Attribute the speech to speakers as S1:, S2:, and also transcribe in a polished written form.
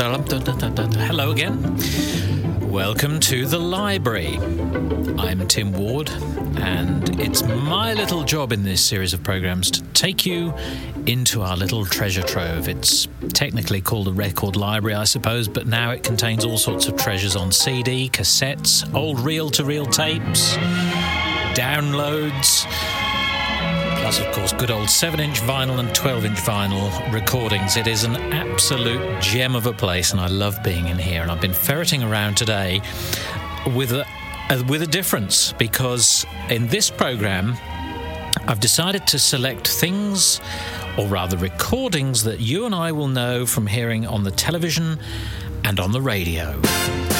S1: Hello again. Welcome to the library. I'm Tim Ward, and it's my little job in this series of programs to take you into our little treasure trove. It's technically called a record library, I suppose, but now it contains all sorts of treasures on CD, cassettes, old reel-to-reel tapes, downloads, plus, of course, good old 7-inch vinyl and 12-inch vinyl recordings. It is an absolute gem of a place, and I love being in here. And I've been ferreting around today with a difference, because in this programme, I've decided to select things, or rather recordings, that you and I will know from hearing on the television and on the radio.